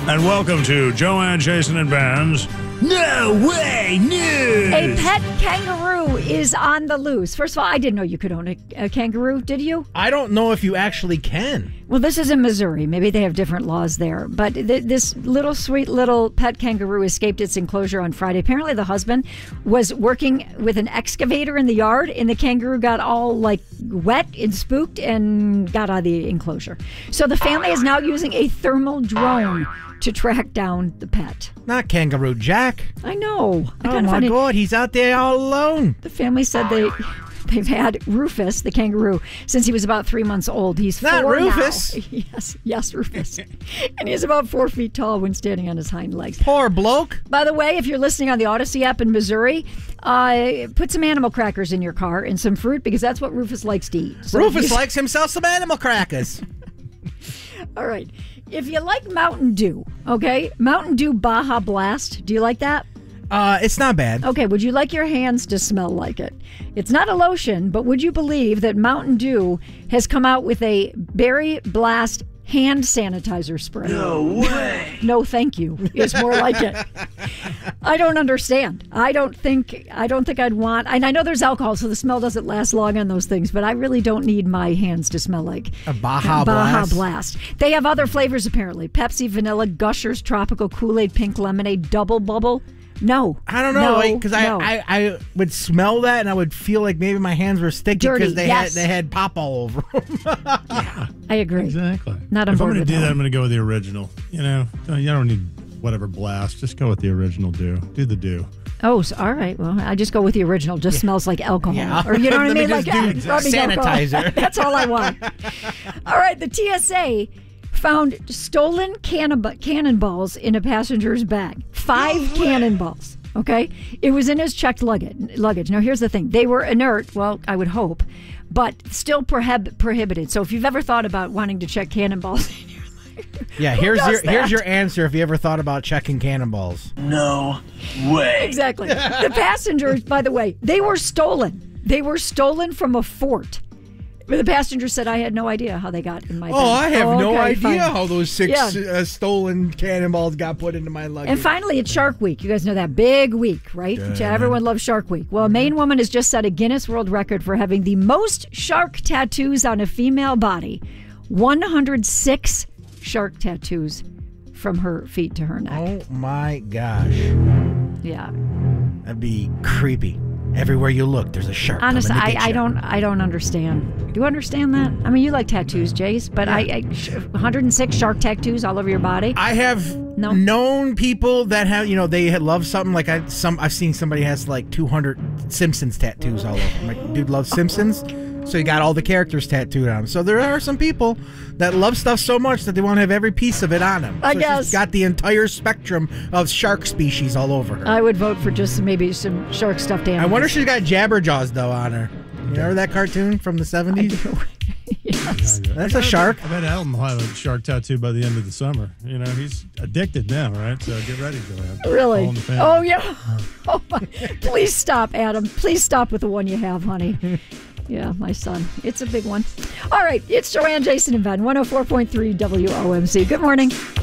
And welcome to Joanne, Jason, and Ben's No Way News. A pet kangaroo is on the loose. First of all, I didn't know you could own a kangaroo, did you? I don't know if you actually can. Well, this is in Missouri. Maybe they have different laws there. But this little sweet little pet kangaroo escaped its enclosure on Friday. Apparently the husband was working with an excavator in the yard, and the kangaroo got all like wet and spooked and got out of the enclosure. So the family is now using a thermal drone to track down the pet. Not Kangaroo Jack. I know. Oh my God, he's out there all alone. The family said they've had Rufus, the kangaroo, since he was about 3 months old. He's not 4 Rufus. Now. Yes, Rufus. And he's about 4 feet tall when standing on his hind legs. Poor bloke. By the way, if you're listening on the Odyssey app in Missouri, put some animal crackers in your car and some fruit because that's what Rufus likes to eat. So Rufus likes himself some animal crackers. All right. If you like Mountain Dew, okay, Mountain Dew Baja Blast, do you like that? It's not bad. Okay, would you like your hands to smell like it? It's not a lotion, but would you believe that Mountain Dew has come out with a Berry Blast hand sanitizer spray? No way. No, thank you. It's more like it. I don't understand. I don't think I'd want. And I know there's alcohol, so the smell doesn't last long on those things. But I really don't need my hands to smell like a Baja Blast. They have other flavors apparently: Pepsi, vanilla, Gushers, tropical, Kool-Aid, pink lemonade, double bubble. No, I don't know, because I would smell that and I would feel like maybe my hands were sticky because they had pop all over them. Yeah, I agree. Exactly. Not on if board I'm going with to do that that, I'm going to go with the original. You know, you don't need whatever blast. Just go with the original Dew. Do the Dew. Oh, so, all right. Well, I just go with the original. Just smells like alcohol. Yeah. Or you know what I mean? Like sanitizer. That's all I want. All right. The TSA found stolen cannonballs in a passenger's bag. 5 cannonballs. Okay? It was in his checked luggage. Now, here's the thing. They were inert, well, I would hope, but still prohibited. So if you've ever thought about wanting to check cannonballs in your life, yeah, here's your answer if you ever thought about checking cannonballs. No way. Exactly. The passengers, by the way, they were stolen. They were stolen from a fort. The passenger said, I had no idea how they got in my bag. Oh, I have no idea fine. how those 6 stolen cannonballs got put into my luggage. And finally, it's Shark Week. You guys know that big week, right? Everyone loves Shark Week. Well, a Maine woman has just set a Guinness World Record for having the most shark tattoos on a female body. 106 shark tattoos from her feet to her neck. Oh, my gosh. Yeah. That'd be creepy. Everywhere you look, there's a shark. Honestly, I don't understand. Do you understand that? I mean, you like tattoos, Jace, but 106 shark tattoos all over your body. I have known people that have, they love something like I've seen somebody has like 200 Simpsons tattoos all over. I'm like, dude loves Simpsons, so he got all the characters tattooed on him. So there are some people that love stuff so much that they want to have every piece of it on him. I so guess she's got the entire spectrum of shark species all over her. I would vote for just maybe some shark stuffed animals. I wonder if she's got Jabberjaws though on her. You remember that cartoon from the 70s? Yes. That's a shark. I bet Alan will have a shark tattoo by the end of the summer. He's addicted now, right? So get ready, Joanne. Really? All in the family. Oh, yeah. Oh, my. Please stop, Adam. Please stop with the one you have, honey. Yeah, my son. It's a big one. All right. It's Joanne, Jason, and Ben, 104.3 WOMC. Good morning.